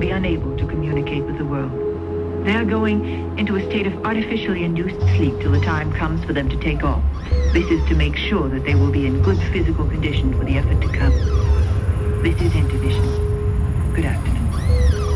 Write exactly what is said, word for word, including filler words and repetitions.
be unable to communicate with the world. They are going into a state of artificially induced sleep till the time comes for them to take off. This is to make sure that they will be in good physical condition for the effort